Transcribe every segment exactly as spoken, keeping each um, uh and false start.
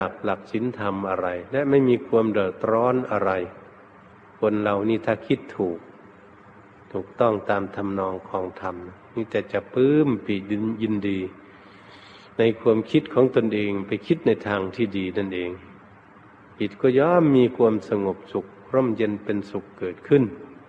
หลักหลักศีลธรรมอะไรและไม่มีความเดือดร้อนอะไรคนเรานี่ถ้าคิดถูกถูกต้องตามทำนองของธรรมนี่แต่จะปลื้มปีติยินดีในความคิดของตนเองไปคิดในทางที่ดีนั่นเองจิตก็ย่อมมีความสงบสุขร่มเย็นเป็นสุขเกิดขึ้น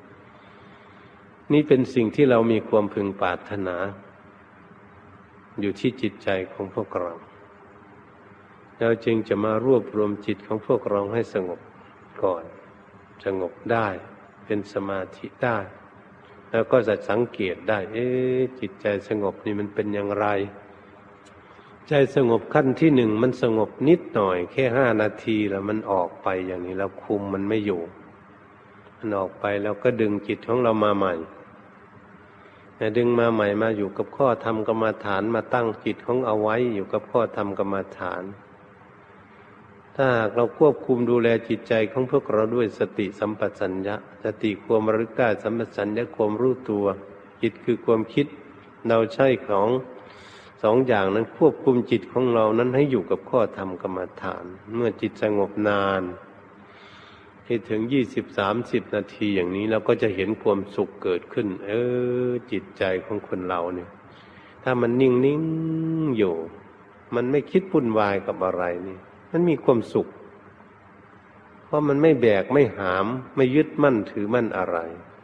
นี่เป็นสิ่งที่เรามีความพึงปรารถนาอยู่ที่จิตใจของพวกเราเราจึงจะมารวบรวมจิตของพวกเราให้สงบก่อนสงบได้เป็นสมาธิได้แล้วก็จะสังเกตได้เอ๊ะจิตใจสงบนี่มันเป็นอย่างไรใจสงบขั้นที่หนึ่งมันสงบนิดหน่อยแค่ห้านาทีแล้วมันออกไปอย่างนี้เราคุมมันไม่อยู่มันออกไปแล้วก็ดึงจิตของเรามาใหม่ดึงมาใหม่มาอยู่กับข้อธรรมกรรมฐานมาตั้งจิตของเอาไว้อยู่กับข้อธรรมกรรมฐานถ้าหากเราควบคุมดูแลจิตใจของพวกเราด้วยสติสัมปชัญญะสติความระลึกได้สัมปชัญญะความรู้ตัวจิตคือความคิดเราใช้ของสองอย่างนั้นควบคุมจิตของเรานั้นให้อยู่กับข้อธรรมกรรมฐานเมื่อจิตสงบนานให้ถึงยี่สิบสามสิบนาทีอย่างนี้เราก็จะเห็นความสุขเกิดขึ้นเออจิตใจของคนเราเนี่ยถ้ามันนิ่งๆอยู่มันไม่คิดวุ่นวายกับอะไรนี่มันมีความสุขเพราะมันไม่แบกไม่หามไม่ยึดมั่นถือมั่นอะไร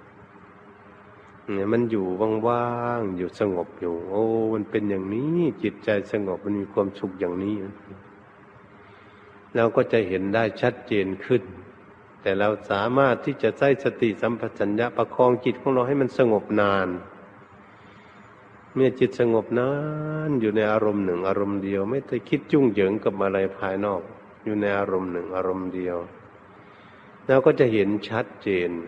เนี่ยมันอยู่ว่างๆอยู่สงบอยู่โอ้มันเป็นอย่างนี้จิตใจสงบมันมีความสุขอย่างนี้เราก็จะเห็นได้ชัดเจนขึ้นแต่เราสามารถที่จะใช้สติสัมปชัญญะประคองจิตของเราให้มันสงบนานเมื่อจิตสงบนานอยู่ในอารมณ์หนึ่งอารมณ์เดียวไม่ได้คิดยุ่งเหยิงกับอะไรภายนอกอยู่ในอารมณ์หนึ่งอารมณ์เดียวเราก็จะเห็นชัดเจน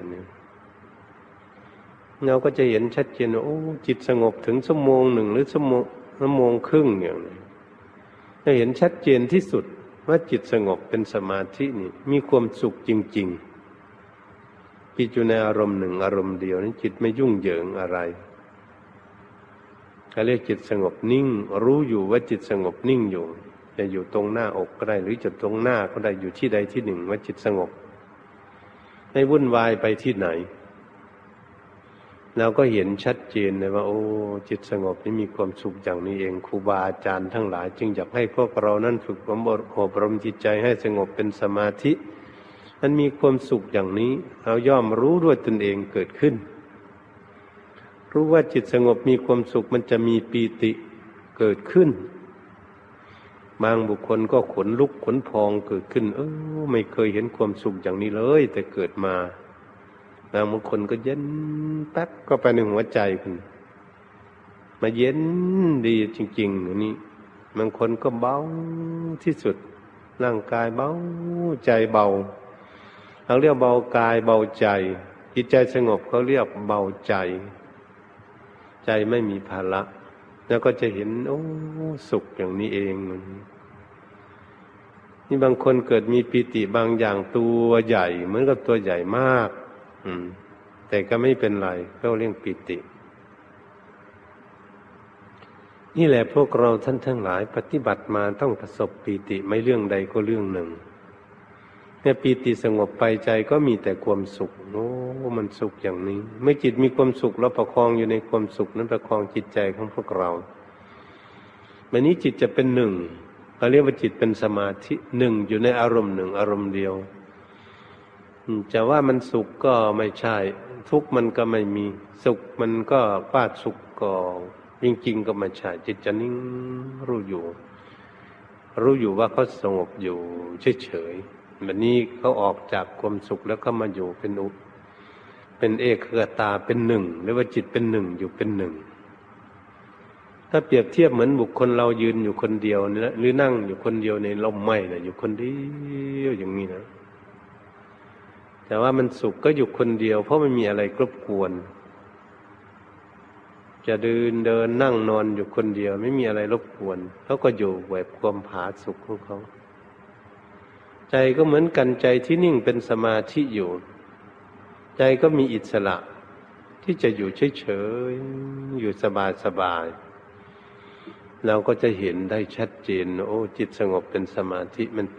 เราก็จะเห็นชัดเจนว่าโอ้จิตสงบถึงชั่วโมงหนึ่งหรือชั่วโมงชั่วโมงครึ่งอย่างนี้จะเห็นชัดเจนที่สุดว่าจิตสงบเป็นสมาธินี่มีความสุขจริงๆจิตอยู่ในอารมณ์หนึ่งอารมณ์เดียวนี่จิตไม่ยุ่งเหยิงอะไรเขาเรียกจิตสงบนิ่งรู้อยู่ว่าจิตสงบนิ่งอยู่จะอยู่ตรงหน้าอกก็ได้หรือจะตรงหน้าก็ได้อยู่ที่ใดที่หนึ่งว่าจิตสงบไม่วุ่นวายไปที่ไหนเราก็เห็นชัดเจนเลยว่าโอ้จิตสงบนี่มีความสุขอย่างนี้เองครูบาอาจารย์ทั้งหลายจึงอยากให้พวกเรานั้นฝึกอบรมจิตใจให้สงบเป็นสมาธิมันมีความสุขอย่างนี้เราย่อมรู้ด้วยตนเองเกิดขึ้นรู้ว่าจิตสงบมีความสุขมันจะมีปีติเกิดขึ้นบางบุคคลก็ขนลุกขนพองเกิดขึ้นเออไม่เคยเห็นความสุขอย่างนี้เลยแต่เกิดมาบางบางคนก็เย็นแป๊บก็ไปในหัวใจคุณมาเย็นดีจริงๆอันนี้บางคนก็เบาที่สุดร่างกายเบาใจเบาเขาเรียกเบากายเบาใจจิตใจสงบเขาเรียกเบาใจใจไม่มีภาระแล้วก็จะเห็นโอ้สุขอย่างนี้เองนี่บางคนเกิดมีปิติบางอย่างตัวใหญ่เหมือนกับตัวใหญ่มากอืมแต่ก็ไม่เป็นไรเขาเรียกปิตินี่แหละพวกเราท่านทั้งหลายปฏิบัติมาต้องประสบปิติไม่เรื่องใดก็เรื่องหนึ่งเมื่อปิติสงบไปใจก็มีแต่ความสุขโอ้มันสุขอย่างนี้เมื่อจิตมีความสุขแล้วประคองอยู่ในความสุขนั้นประคองจิตใจของพวกเราวันนี้จิตจะเป็นหนึ่งเราเรียกว่าจิตเป็นสมาธิหนึ่งอยู่ในอารมณ์หนึ่งอารมณ์เดียวจะว่ามันสุขก็ไม่ใช่ทุกข์มันก็ไม่มีสุขมันก็ฟาดสุขก็จริงๆก็ไม่ใช่จิตจะนิ่งรู้อยู่รู้อยู่ว่าเขาสงบอยู่เฉยๆวันนี้เขาออกจากความสุขแล้วก็มาอยู่เป็นอุเป็นเอกคตาเป็นหนึ่งหรือว่าจิตเป็นหนึ่งอยู่เป็นหนึ่งถ้าเปรียบเทียบเหมือนบุคคลเรายืนอยู่คนเดียวนะหรือนั่งอยู่คนเดียวในร่มไม้นะอยู่คนเดียวอย่างนี้นะแต่ว่ามันสุขก็อยู่คนเดียวเพราะไม่มีอะไรรบกวนจะเดินเดินนั่งนอนอยู่คนเดียวไม่มีอะไรรบกวนเขาก็อยู่แบบความผาสุกของเขาใจก็เหมือนกันใจที่นิ่งเป็นสมาธิอยู่ใจก็มีอิสระที่จะอยู่เฉยๆอยู่สบายๆเราก็จะเห็นได้ชัดเจนโอ้จิตสงบเป็นสมาธิมัน